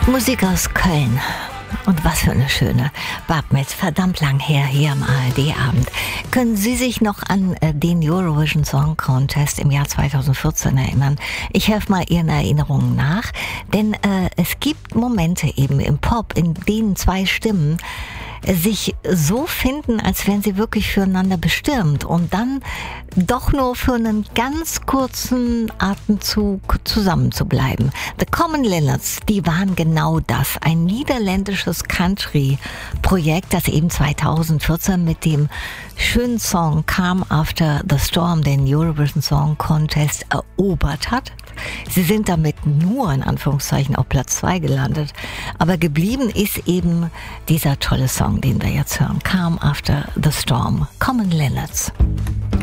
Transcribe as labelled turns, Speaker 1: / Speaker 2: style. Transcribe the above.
Speaker 1: Musik aus Köln. Und was für eine schöne Babmet, verdammt lang her hier am ARD-Abend. Können Sie sich noch an den Eurovision Song Contest im Jahr 2014 erinnern? Ich helfe mal Ihren Erinnerungen nach, denn es gibt Momente eben im Pop, in denen zwei Stimmen sich so finden, als wären sie wirklich füreinander bestimmt und dann doch nur für einen ganz kurzen Atemzug zusammen zu bleiben. The Common Linnets, die waren genau das. Ein niederländisches Country-Projekt, das eben 2014 mit dem schönen Song Calm After the Storm den Eurovision Song Contest erobert hat. Sie sind damit nur in Anführungszeichen auf Platz 2 gelandet. Aber geblieben ist eben dieser tolle Song, den wir jetzt hören. Calm After the Storm. Common Linnets.